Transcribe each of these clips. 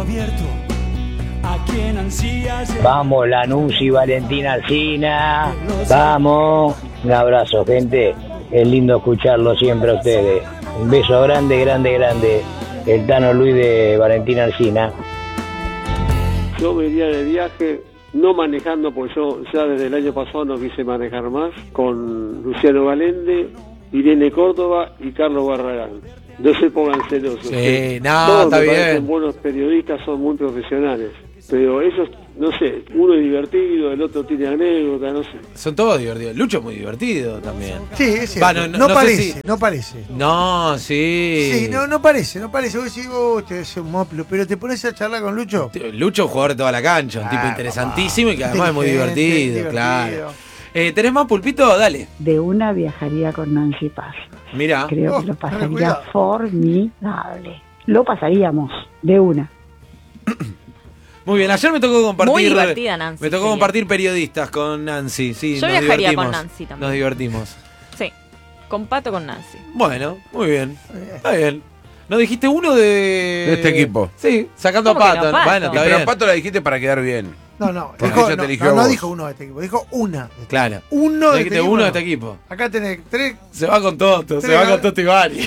abierto a quien ansía llegar. Vamos, Lanús y Valentina Alsina. Vamos. Un abrazo, gente. Es lindo escucharlo siempre a ustedes. Un beso grande, grande, grande. El Tano Luis de Valentina Alsina. Yo me iría de viaje, no manejando, porque yo ya desde el año pasado no quise manejar más, con Luciano Galende, Irene Córdoba y Carlos Barragán. No se pongan celosos. Sí, no, todos está me bien. parecen buenos periodistas, son muy profesionales. Pero ellos, no sé, uno es divertido, el otro tiene anécdota, no sé. Son todos divertidos. Lucho es muy divertido también. Sí, es cierto. Va, no sé parece, si- no parece. No, sí. Sí, no parece. Vos decís, te es un moplo, pero te pones a charlar con Lucho. Lucho es un jugador de toda la cancha, un tipo interesantísimo y que además es muy divertido, claro. ¿Tenés más, Pulpito? Dale. De una viajaría con Nancy Paz. Mirá. Creo que lo ten pasaría cuidado. formidable. Lo pasaríamos de una. Muy bien, ayer me tocó compartir. Muy divertida, Nancy, Me tocó sería. compartir periodistas con Nancy, sí. Yo nos viajaría divertimos. con Nancy también. Nos divertimos. Sí, con Pato con Nancy. Bueno, muy bien. Está bien. ¿No dijiste uno de este equipo? Sí, sacando a ¿Cómo que Pato. no, Pato? Bueno, está Pero bien. a Pato la dijiste para quedar bien. No, Porque dijo, ella te eligió a no vos. dijo uno de este equipo, dijo una. Claro. Uno de Dijiste este equipo. uno de no. este equipo. Acá tenés tres. Se va con Toto, se Tres va gab- con Toto y Bari.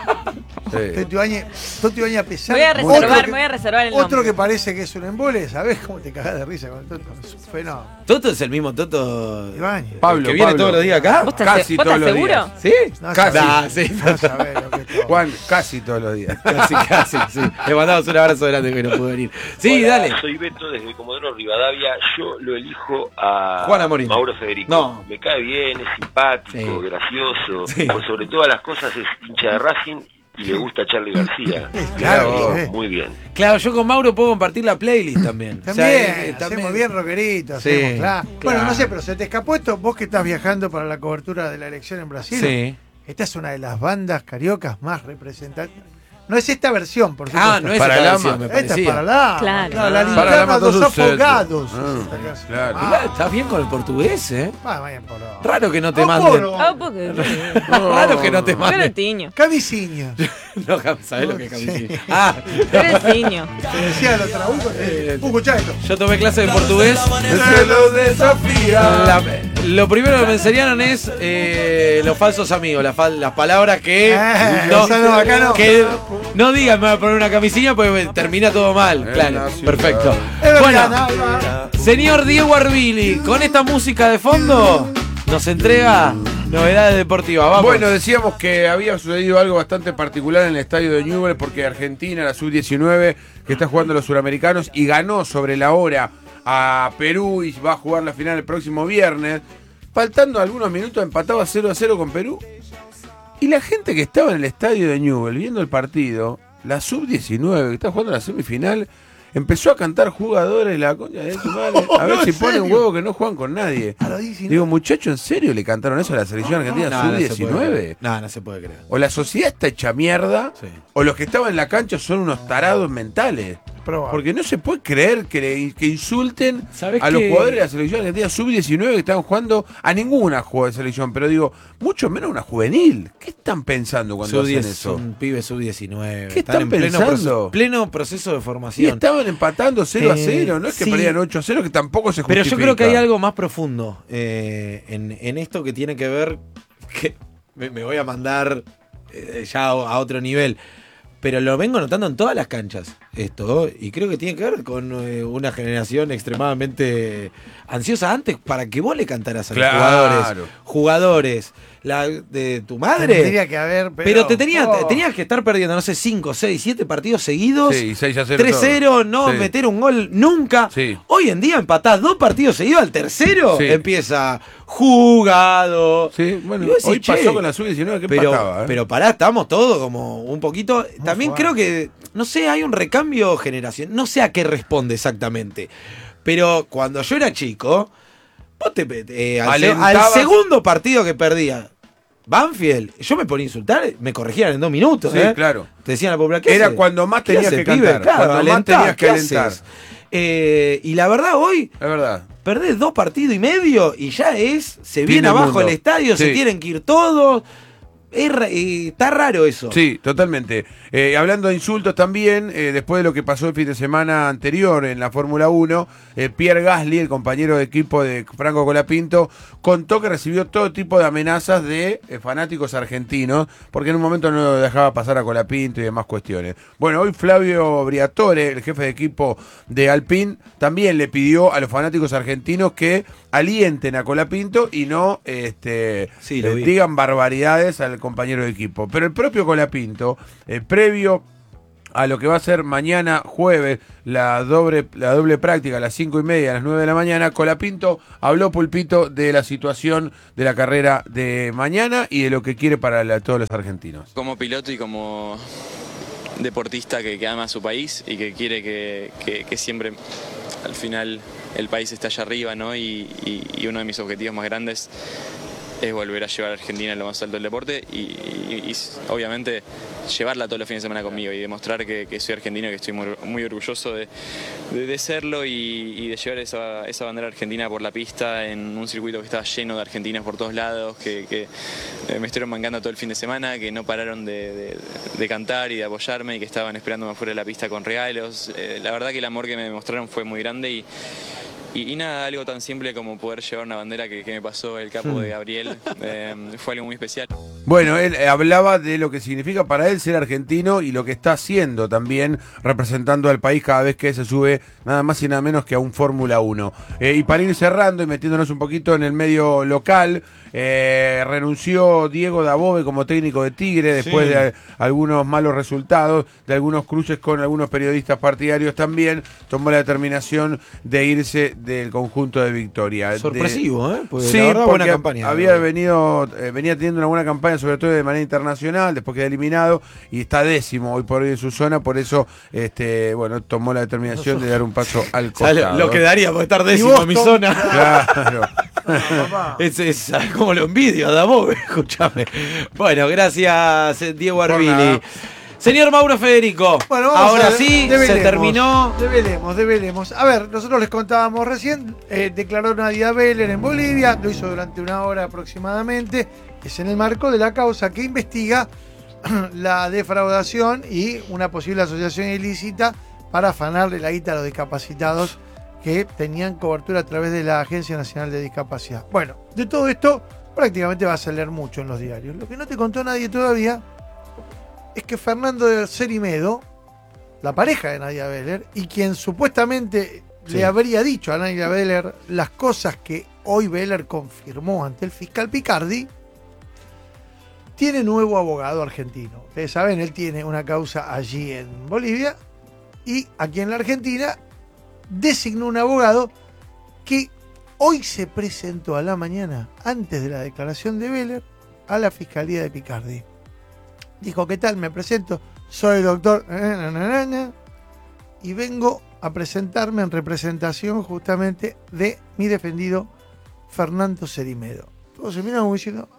Toti Bañez a pesar. Me voy a reservar, Otro que- me voy a reservar el Otro nombre. que parece que es un embole, ¿sabés cómo te cagás de risa con el Toto? Es un fenómeno. Toto es el mismo Toto. Ibáñez. Pablo, que viene Pablo. todos los días acá. ¿Vos Casi estás todos los seguro? días. ¿Sí? No Casi. sabés, sí. no sabés lo que es todo. Juan, casi todos los días. Casi, sí. Le mandamos un abrazo grande que no pudo venir. Sí, Hola, dale. Soy Beto desde Comodoro Rivadavia. Yo lo elijo a Juan Amorín. Mauro Federico. No. Me cae bien, es simpático, Sí. gracioso. Sí. Por sobre todas las cosas es hincha de Racing y le gusta a Charlie García. Claro, Claro, muy bien. Claro, yo con Mauro puedo compartir la playlist también. También, O sea, hacemos bien rockerito, Sí, hacemos, claro. Bueno, claro. no sé, pero se te escapó esto, vos que estás viajando para la cobertura de la elección en Brasil. Sí. Esta es una de las bandas cariocas más representativas. No es esta versión, por supuesto. Ah, no es Para esta la versión, ama. me Esta es parecía. para la Claro. la Para linterna la de los Matosuceto. afogados. Ah, Esta canción. claro. Mirá, estás bien con el portugués, ¿eh? Vayan por lo- Raro que no te Oh, manden. coro. Ah, porque... Raro que no te manden. Carotiño. Camisinha. No, ¿sabés lo que es camisinha? Sí. Ah, Carotiño. Te decía los trabucos. Escuchá esto. yo tomé clase de portugués. Se los desafía. Lo primero que me enseñaron es los falsos amigos, las palabras que esa no, acá no. que no digan me voy a poner una camisilla porque termina todo mal. Claro, nacional. perfecto. Es Bueno, verdad, no, no. señor Diego Arbili, con esta música de fondo nos entrega novedades deportivas. Vamos. Bueno, decíamos que había sucedido algo bastante particular en el estadio de Newell's porque Argentina, la sub-19, que está jugando los suramericanos y ganó sobre la hora a Perú y va a jugar la final el próximo viernes. Faltando algunos minutos empataba 0-0 con Perú. Y la gente que estaba en el estadio de Newell's viendo el partido, la sub-19 que está jugando la semifinal, empezó a cantar jugadores la concha de su madre. A ver No, si ¿en ponen serio? huevo que no juegan con nadie. A los 19. Digo, muchachos, ¿en serio le cantaron eso a la selección argentina No, no se puede sub-19? creer. No se puede creer. O la sociedad está hecha mierda, Sí. o los que estaban en la cancha son unos tarados mentales. Probable. Porque no se puede creer que insulten ¿Sabés a los qué? jugadores de la selección argentina sub-19 que están jugando a ninguna jugadora de selección, pero digo, mucho menos una juvenil. ¿Qué están pensando cuando hacen eso? Un pibe sub-19. ¿Qué están en pleno pensando? pleno proceso de Y formación. estaban empatando 0-0, no es que sí. perdían 8-0, que tampoco se Pero justifica. yo creo que hay algo más profundo en esto que tiene que ver, que me voy a mandar ya a otro nivel, pero lo vengo notando en todas las canchas esto, y creo que tiene que ver con una generación extremadamente ansiosa antes para que vos le cantaras a los Claro. jugadores, la de tu madre. Tendría que haber, Pero tenías que estar perdiendo, no sé, 5, 6, 7 partidos seguidos. Sí, 6-0 3-0, todo. no Sí. meter un gol nunca. Sí. Hoy en día empatás 2 partidos seguidos, al tercero Sí. empieza jugado. Sí, bueno, Y vos decís, hoy pasó che, con la sub-19 que pero, empataba. pero pará, estamos todos como un poquito. También jugado. creo que, no sé, hay un recambio generacional. No sé a qué responde exactamente. Pero cuando yo era chico, vos al Alentabas. segundo partido que perdía Banfield, yo me ponía a insultar, me corregían en 2 minutos. Sí, claro. Te decían a la popular, ¿qué Era hace? cuando más ¿Qué tenías hace, que pibe? cantar, Claro, cuando más alentá, tenías que ¿qué alentar. haces? Y la verdad, hoy Es verdad. perdés 2 partidos y medio y ya se Fin viene del abajo mundo. el estadio, se Sí. tienen que ir todos. Está raro eso. Sí, totalmente. Hablando de insultos también, después de lo que pasó el fin de semana anterior en la Fórmula 1, Pierre Gasly, el compañero de equipo de Franco Colapinto, contó que recibió todo tipo de amenazas de fanáticos argentinos, porque en un momento no lo dejaba pasar a Colapinto y demás cuestiones. Bueno, hoy Flavio Briatore, el jefe de equipo de Alpine, también le pidió a los fanáticos argentinos que alienten a Colapinto y no digan barbaridades al compañero de equipo. Pero el propio Colapinto, previo a lo que va a ser mañana jueves, la doble práctica a las 5:30, a las 9 de la mañana, Colapinto habló, Pulpito, de la situación de la carrera de mañana y de lo que quiere para todos los argentinos. Como piloto y como deportista que ama a su país y que quiere que siempre al final el país esté allá arriba, ¿no? Y uno de mis objetivos más grandes es volver a llevar a Argentina a lo más alto del deporte y obviamente llevarla todos los fines de semana conmigo y demostrar que soy argentino y que estoy muy orgulloso de serlo y de llevar esa bandera argentina por la pista en un circuito que estaba lleno de argentinos por todos lados, que me estuvieron mancando todo el fin de semana, que no pararon de cantar y de apoyarme y que estaban esperándome afuera de la pista con regalos. La verdad que el amor que me demostraron fue muy grande y nada, algo tan simple como poder llevar una bandera que me pasó el capo de Gabriel, fue algo muy especial. Bueno, él hablaba de lo que significa para él ser argentino y lo que está haciendo también representando al país cada vez que se sube nada más y nada menos que a un Fórmula 1. Y para ir cerrando y metiéndonos un poquito en el medio local, renunció Diego Dabove como técnico de Tigre después de algunos malos resultados, de algunos cruces con algunos periodistas partidarios también, tomó la determinación de irse del conjunto de Victoria. Sorpresivo, pues sí, la verdad, porque buena campaña. Venía teniendo una buena campaña, sobre todo de manera internacional, después queda eliminado y está 10º hoy por hoy en su zona, por eso tomó la determinación de dar un paso al costado. Lo que daría por estar 10º en mi zona. Claro. Es como lo envidio a Dabove, escúchame. Bueno, gracias Diego Arbili. Señor Mauro Federico, bueno, ahora sí, se terminó. Develemos. A ver, nosotros les contábamos recién, declaró Nadia Beller en Bolivia, lo hizo durante 1 hora aproximadamente, es en el marco de la causa que investiga la defraudación y una posible asociación ilícita para afanarle la guita a los discapacitados que tenían cobertura a través de la Agencia Nacional de Discapacidad. Bueno, de todo esto prácticamente vas a leer mucho en los diarios. Lo que no te contó nadie todavía es que Fernando Cerimedo, la pareja de Nadia Beller, y quien supuestamente le habría dicho a Nadia Beller las cosas que hoy Beller confirmó ante el fiscal Picardi, tiene nuevo abogado argentino. Ustedes saben, él tiene una causa allí en Bolivia y aquí en la Argentina designó un abogado que hoy se presentó a la mañana, antes de la declaración de Beller, a la Fiscalía de Picardi. Dijo, ¿qué tal? Me presento, soy el doctor y vengo a presentarme en representación justamente de mi defendido Fernando Cerimedo. Todos se miran como diciendo,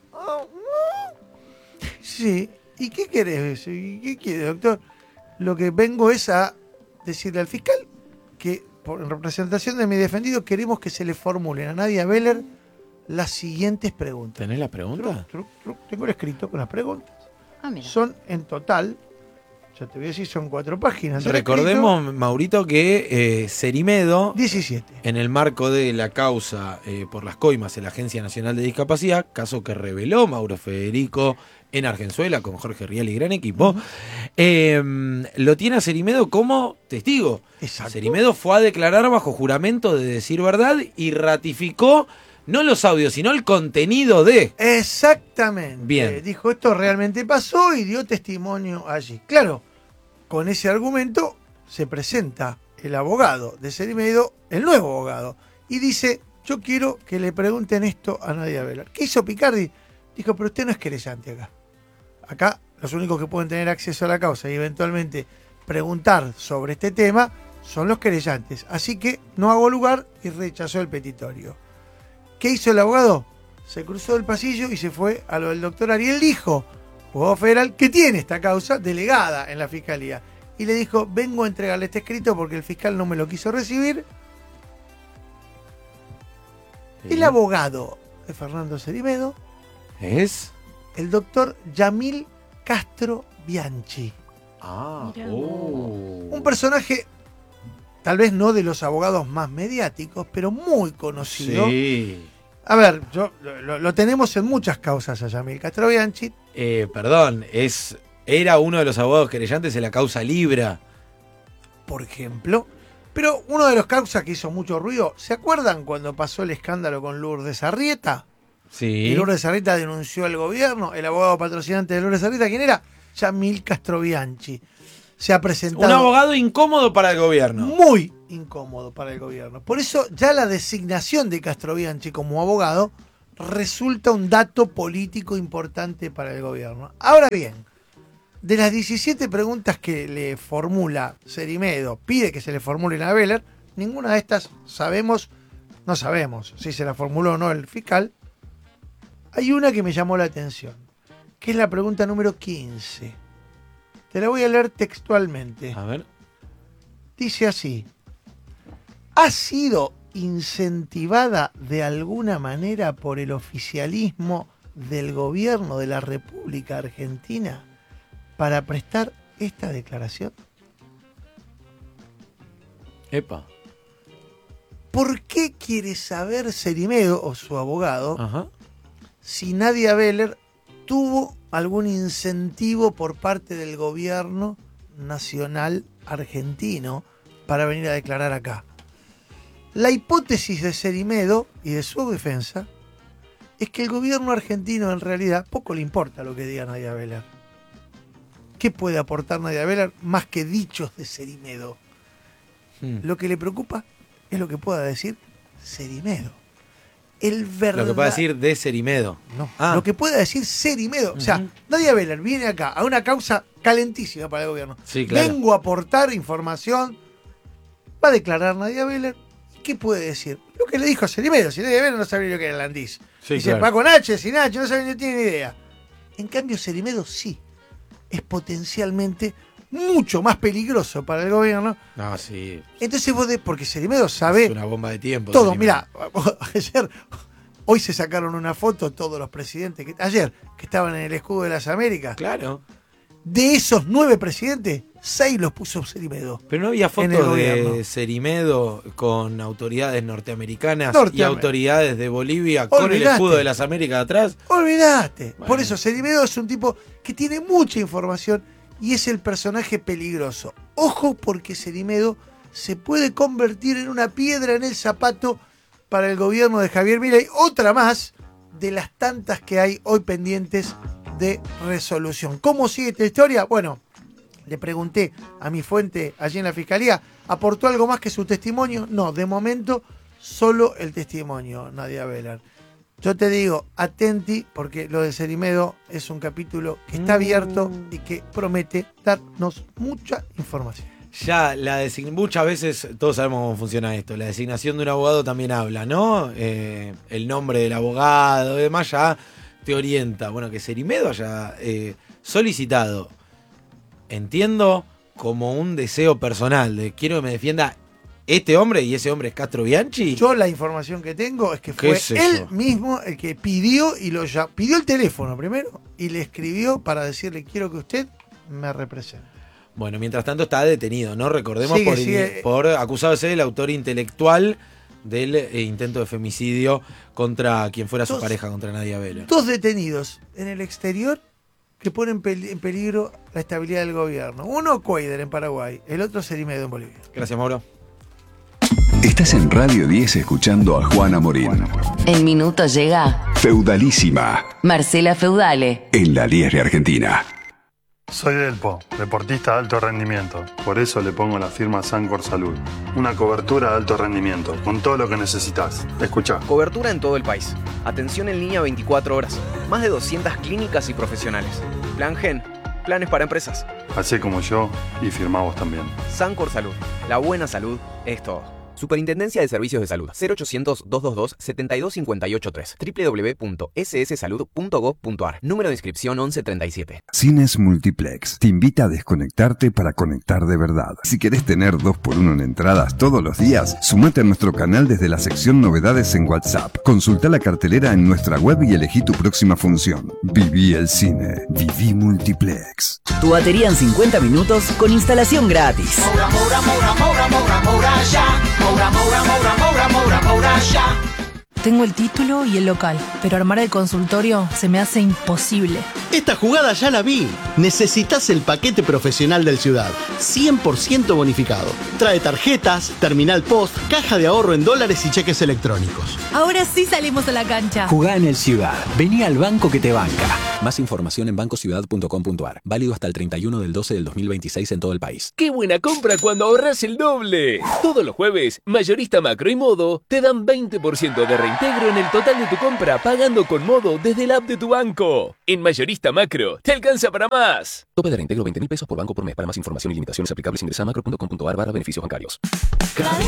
sí, ¿y qué querés? ¿Y qué quiere, doctor? Lo que vengo es a decirle al fiscal que en representación de mi defendido queremos que se le formulen a Nadia Beller las siguientes preguntas. ¿Tenés la pregunta? Tengo el escrito con las preguntas. Son en total, ya te voy a decir, son 4 páginas. Recordemos, Maurito, que Cerimedo, 17. En el marco de la causa por las coimas en la Agencia Nacional de Discapacidad, caso que reveló Mauro Federico en Argenzuela con Jorge Rial y gran equipo, lo tiene a Cerimedo como testigo. Exacto. Cerimedo fue a declarar bajo juramento de decir verdad y ratificó no los audios, sino el contenido de. Exactamente. Bien. Dijo, esto realmente pasó y dio testimonio allí. Claro, con ese argumento se presenta el abogado de Cerimedo, el nuevo abogado, y dice, yo quiero que le pregunten esto a Nadia Beller. ¿Qué hizo Picardi? Dijo, pero usted no es querellante acá. Acá los únicos que pueden tener acceso a la causa y eventualmente preguntar sobre este tema son los querellantes. Así que no hago lugar y rechazó el petitorio. ¿Qué hizo el abogado? Se cruzó el pasillo y se fue a lo del doctor Ariel Lijo, abogado federal que tiene esta causa delegada en la fiscalía. Y le dijo, vengo a entregarle este escrito porque el fiscal no me lo quiso recibir. El abogado de Fernando Cerimedo ¿Es? el doctor Yamil Castro Bianchi. Un personaje, tal vez no de los abogados más mediáticos, pero muy conocido. Sí. A ver, lo tenemos en muchas causas a Yamil Castro Bianchi. Perdón, era uno de los abogados querellantes en la causa Libra. Por ejemplo. Pero uno de los causas que hizo mucho ruido, ¿se acuerdan cuando pasó el escándalo con Lourdes Arrieta? Sí. Y Lourdes Arrieta denunció al gobierno. El abogado patrocinante de Lourdes Arrieta, ¿quién era? Yamil Castro Bianchi. Se ha presentado... Un abogado incómodo para el gobierno. Muy incómodo para el gobierno. Por eso ya la designación de Castro Bianchi como abogado resulta un dato político importante para el gobierno. Ahora bien, de las 17 preguntas que le formula Cerimedo, pide que se le formulen a Beller, ninguna de estas no sabemos si se la formuló o no el fiscal. Hay una que me llamó la atención, que es la pregunta número 15. Te la voy a leer textualmente. A ver. Dice así: ¿ha sido incentivada de alguna manera por el oficialismo del gobierno de la República Argentina para prestar esta declaración? Epa. ¿Por qué quiere saber Cerimedo o su abogado si Nadia Beller tuvo algún incentivo por parte del gobierno nacional argentino para venir a declarar acá? La hipótesis de Cerimedo y de su defensa es que el gobierno argentino en realidad poco le importa lo que diga Nadia Beller. ¿Qué puede aportar Nadia Beller más que dichos de Cerimedo? Lo que le preocupa es lo que pueda decir Cerimedo. Lo que pueda decir de Cerimedo. No, lo que pueda decir Cerimedo. O sea, Nadia Beller viene acá a una causa calentísima para el gobierno. Sí, claro. Vengo a aportar información. Va a declarar Nadia Beller. ¿Qué puede decir? Lo que le dijo a Cerimedo. Si Nadia Beller no sabía lo que era el Andís. Sí, dice, claro. va con H, sin H, no sabe, no tiene ni idea. En cambio, Cerimedo sí. Es potencialmente mucho más peligroso para el gobierno. No, sí. Entonces porque Cerimedo sabe... Es una bomba de tiempo. Todo. Cerimedo. Mira, hoy se sacaron una foto todos los presidentes, ayer, que estaban en el escudo de las Américas. Claro. De esos 9 presidentes, 6 los puso Cerimedo. Pero no había en el fotos gobierno. de Cerimedo con autoridades norteamericanas y autoridades de Bolivia con el escudo de las Américas atrás. Olvidaste. Bueno. Por eso Cerimedo es un tipo que tiene mucha información y es el personaje peligroso. Ojo, porque Cerimedo se puede convertir en una piedra en el zapato para el gobierno de Javier Milei. Otra más de las tantas que hay hoy pendientes de resolución. ¿Cómo sigue esta historia? Bueno, le pregunté a mi fuente allí en la fiscalía, ¿aportó algo más que su testimonio? No, de momento solo el testimonio, Nadia Beller. Yo te digo, atenti, porque lo de Cerimedo es un capítulo que está abierto y que promete darnos mucha información. Ya, muchas veces todos sabemos cómo funciona esto. La designación de un abogado también habla, ¿no? El nombre del abogado y demás ya te orienta. Bueno, que Cerimedo haya solicitado, entiendo, como un deseo personal de quiero que me defienda este hombre, y ese hombre es Castro Bianchi. Yo la información que tengo es que fue él mismo el que pidió pidió el teléfono primero y le escribió para decirle quiero que usted me represente. Bueno, mientras tanto está detenido, ¿no? Recordemos Sigue. por acusado de ser el autor intelectual del intento de femicidio contra quien fuera su pareja, contra Nadia Beller. 2 detenidos en el exterior que ponen en peligro la estabilidad del gobierno. Uno Cuader en Paraguay, el otro Cerimedo en Bolivia. Gracias, Mauro. Estás en Radio 10 escuchando a Juana Morín. En minutos llega Feudalísima. Marcela Feudale. En la 10 de Argentina. Soy Delpo, deportista de alto rendimiento. Por eso le pongo la firma Sancor Salud. Una cobertura de alto rendimiento, con todo lo que necesitas. Escuchá. Cobertura en todo el país. Atención en línea 24 horas. Más de 200 clínicas y profesionales. Plan Gen. Planes para empresas. Hacé como yo y firmá vos también. Sancor Salud. La buena salud es todo. Superintendencia de Servicios de Salud. 0800-222-72583. www.sssalud.gov.ar. Número de inscripción 1137. Cines Multiplex te invita a desconectarte para conectar de verdad. Si querés tener 2x1 en entradas todos los días, sumate a nuestro canal desde la sección Novedades en WhatsApp. Consulta la cartelera en nuestra web y elegí tu próxima función. Viví el cine. Viví Multiplex. Tu batería en 50 minutos con instalación gratis. Tengo el título y el local, pero armar el consultorio se me hace imposible. Esta jugada ya la vi. Necesitas el paquete profesional del Ciudad, 100% bonificado. Trae tarjetas, terminal post, caja de ahorro en dólares y cheques electrónicos. Ahora sí salimos a la cancha. Jugá en el Ciudad. Vení al banco que te banca. Más información en bancociudad.com.ar. Válido hasta el 31/12/2026 en todo el país. ¡Qué buena compra cuando ahorras el doble! Todos los jueves, Mayorista Macro y Modo te dan 20% de reintegro en el total de tu compra pagando con Modo desde el app de tu banco. En Mayorista Macro, te alcanza para más. Tope de reintegro 20.000 pesos por banco por mes. Para más información y limitaciones aplicables ingresa a macro.com.ar/beneficios bancarios.